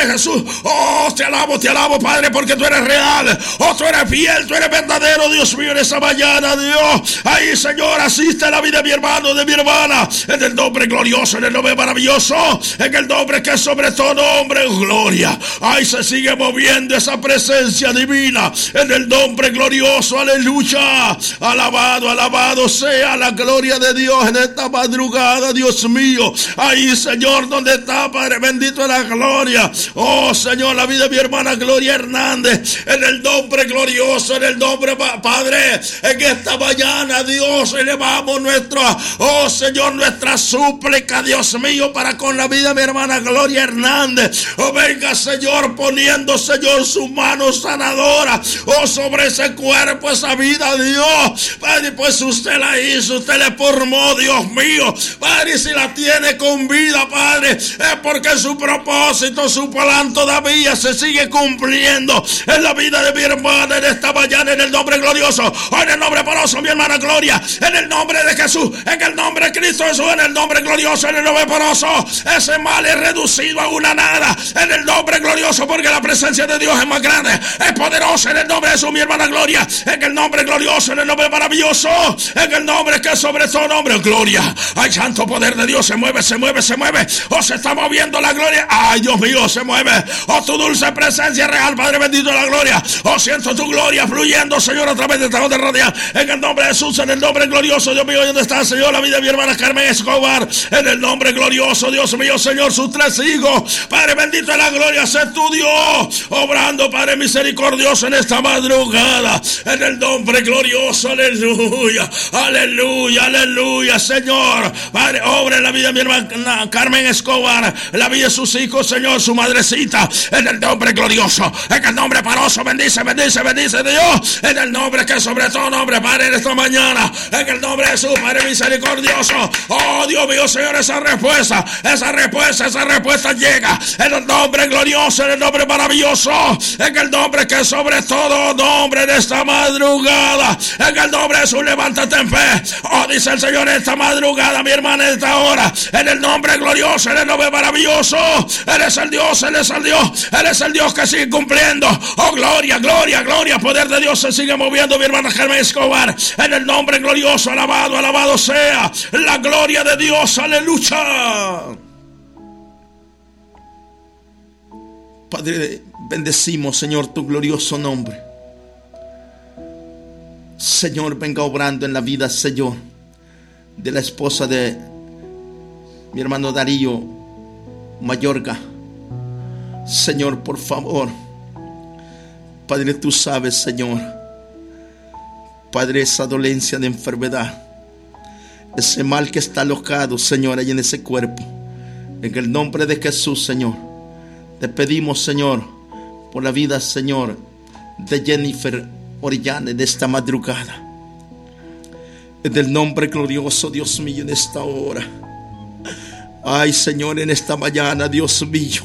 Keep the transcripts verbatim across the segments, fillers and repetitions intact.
de Jesús. Oh, te alabo, te alabo, Padre, porque tú eres real. Oh, tú eres fiel, tú eres verdadero, Dios mío, en esta mañana, Dios. Ahí, Señor, asiste a la vida de mi hermano, de mi hermana, en el nombre glorioso, en el nombre maravilloso, en el nombre que es sobre todo nombre, gloria. Ahí se sigue moviendo esa presencia divina, en el nombre glorioso, aleluya. Alabado, alabado sea la gloria de Dios en esta madrugada, Dios mío. Ahí, Señor, donde está, Padre, bendito es la gloria. Oh, Señor, la vida de mi hermana Gloria Hernández, en el nombre glorioso, en el nombre, Padre, en esta mañana, Dios, elevamos nuestra, oh, Señor, nuestra súplica, Dios mío, para con la vida de mi hermana Gloria Hernández. Oh, venga, Señor, poniendo, Señor, su mano sanadora, oh, sobre ese cuerpo, esa vida, Dios. Padre, pues usted la hizo, usted le formó, Dios mío. Padre, si la tiene con vida, Padre, es porque su propósito, su plan todavía se sigue cumpliendo en la vida de mi hermana en esta mañana, en el nombre glorioso, en el nombre poroso, mi hermana Gloria, en el nombre de Jesús, en el nombre de Cristo Jesús, en el nombre glorioso, en el nombre poroso. Ese mal es reducido a una nada, en el nombre glorioso, porque la presencia de Dios es más grande, es poderosa, en el nombre de Jesús, mi hermana Gloria, en el nombre glorioso, en el nombre maravilloso, en el nombre que es sobre todo nombre, gloria. Ay, santo poder de Dios, se mueve, se mueve, se mueve, o se está moviendo la gloria. Ay, Dios mío, se mueve, oh, tu dulce presencia real, Padre bendito de la gloria. Oh, siento tu gloria fluyendo, Señor, a través de esta onda radial, en el nombre de Jesús, en el nombre glorioso, Dios mío. ¿Dónde está, Señor, la vida de mi hermana Carmen Escobar? En el nombre glorioso, Dios mío, Señor, sus tres hijos, Padre bendito de la gloria, sé tu Dios, obrando, Padre misericordioso, en esta madrugada, en el nombre glorioso, aleluya, aleluya, aleluya, Señor, Padre, obra en la vida de mi hermana Carmen Escobar, la vida de sus hijos, Señor, su madrecita, en el nombre glorioso, en el nombre paroso, bendice, bendice, bendice Dios, en el nombre que sobre todo nombre, Padre, en esta mañana, en el nombre de Jesús, Padre misericordioso. Oh, Dios mío, Señor, esa respuesta, esa respuesta, esa respuesta llega, en el nombre glorioso, en el nombre maravilloso, en el nombre que sobre todo nombre, en esta madrugada, en el nombre de Jesús, levántate en fe. Oh, dice el Señor, en esta madrugada, mi hermana, en esta hora, en el nombre glorioso, en el nombre maravilloso, Él es el Dios, Él es el Dios, Él es el Dios que sigue cumpliendo. Oh, gloria, gloria, gloria, poder de Dios se sigue moviendo, mi hermana Carmen Escobar, en el nombre glorioso, alabado, alabado sea la gloria de Dios, aleluya. Padre, bendecimos, Señor, tu glorioso nombre. Señor, venga obrando en la vida, Señor, de la esposa de mi hermano Darío Mayorga. Señor, por favor, Padre, tú sabes, Señor, Padre, esa dolencia de enfermedad, ese mal que está alojado, Señor, ahí en ese cuerpo, en el nombre de Jesús, Señor, te pedimos, Señor, por la vida, Señor, de Jennifer Orellana en esta madrugada, en el nombre glorioso, Dios mío, en esta hora. Ay, Señor, en esta mañana, Dios mío,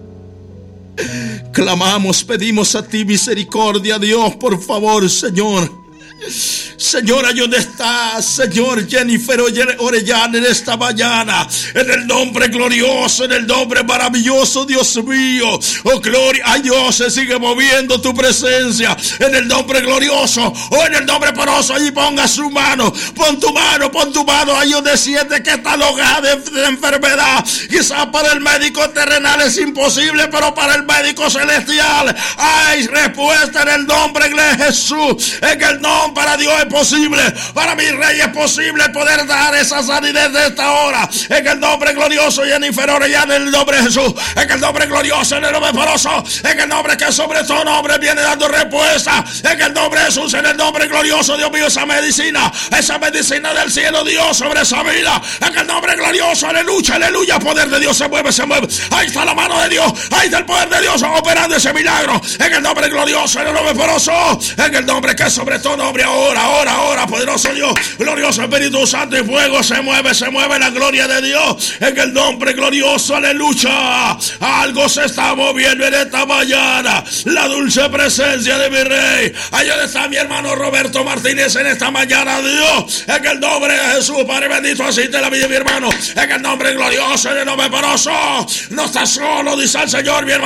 clamamos, pedimos a ti misericordia, Dios, por favor, Señor. Señor, ¿dónde está, Señor, Jennifer Orellana en esta mañana? En el nombre glorioso, en el nombre maravilloso, Dios mío. Oh, gloria a Dios, se sigue moviendo tu presencia. En el nombre glorioso, o en el nombre poroso, allí ponga su mano. Pon tu mano, pon tu mano ahí donde siente que está alojada de, de enfermedad. Quizás para el médico terrenal es imposible, pero para el médico celestial hay respuesta en el nombre de Jesús. En el nombre para Dios es posible, para mi Rey es posible poder dar esa sanidad de esta hora. En el nombre glorioso, Jennifer Orellana, en el nombre de Jesús, en el nombre glorioso, en el nombre poroso, en el nombre que sobre todo nombre viene dando respuesta. En el nombre de Jesús, en el nombre glorioso, Dios mío, esa medicina, esa medicina del cielo, Dios, sobre esa vida. En el nombre glorioso, aleluya, aleluya, poder de Dios se mueve, se mueve. Ahí está la mano de Dios, ahí está el poder de Dios operando ese milagro. En el nombre glorioso, en el nombre poroso, en el nombre que sobre todo nombre, ahora, ahora, ahora, poderoso Dios, glorioso Espíritu Santo y fuego, se mueve, se mueve la gloria de Dios, en el nombre glorioso, aleluya. Algo se está moviendo en esta mañana, la dulce presencia de mi Rey. Allá está mi hermano Roberto Martínez en esta mañana, Dios, en el nombre de Jesús, Padre bendito, asiste la vida de mi hermano, en el nombre glorioso, en el nombre poderoso. No está solo, dice el Señor, mi hermano.